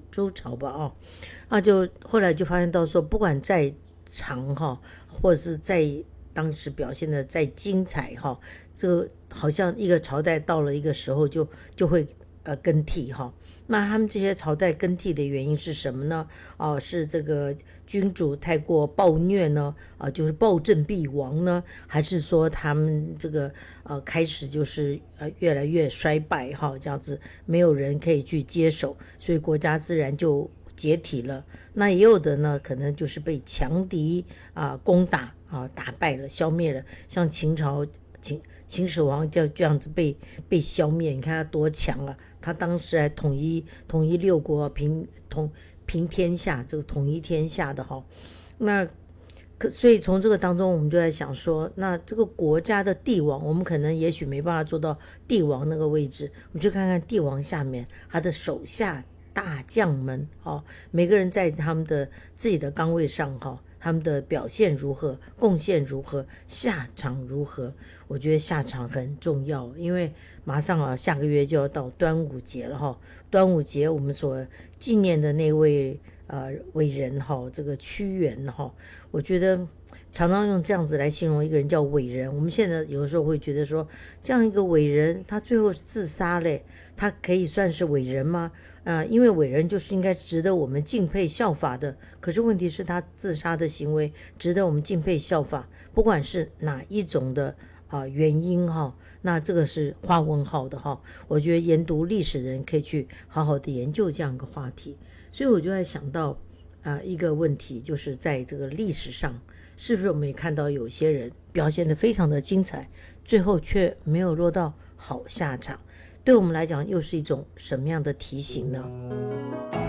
朝吧就后来就发现到说，不管再长或者是在当时表现的再精彩这个好像一个朝代到了一个时候就会更替那他们这些朝代更替的原因是什么呢？是这个君主太过暴虐呢？就是暴政必亡呢？还是说他们这个开始就是越来越衰败这样子没有人可以去接手，所以国家自然就解体了。那也有的呢，可能就是被强敌攻打打败了、消灭了，像秦朝秦始皇就这样子被消灭，你看他多强啊！他当时还统一六国，平天下，这个统一天下的那所以从这个当中，我们就在想说，那这个国家的帝王，我们可能也许没办法做到帝王那个位置，我们就看看帝王下面他的手下大将们每个人在他们的自己的岗位上他们的表现如何，贡献如何，下场如何。我觉得下场很重要，因为马上下个月就要到端午节了端午节我们所纪念的那位伟人这个屈原我觉得常常用这样子来形容一个人叫伟人。我们现在有的时候会觉得说，这样一个伟人他最后自杀嘞，他可以算是伟人吗？因为伟人就是应该值得我们敬佩效法的，可是问题是他自杀的行为值得我们敬佩效法，不管是哪一种的原因那这个是画问号的我觉得研读历史的人可以去好好的研究这样一个话题。所以我就在想到一个问题，就是在这个历史上，是不是我们也看到有些人表现得非常的精彩，最后却没有落到好下场？对我们来讲又是一种什么样的提醒呢？